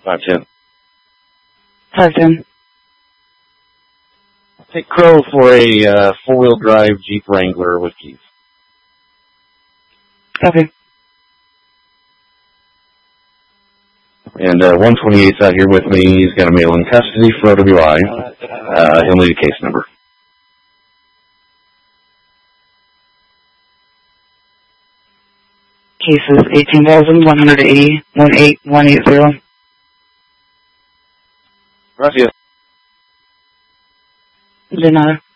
510. 510. Take Crow for a four-wheel drive Jeep Wrangler with keys. Copy. And 128's out here with me. He's got a male in custody for OWI. He'll need a case number. Cases 18,180-18180. Gracias. De nada.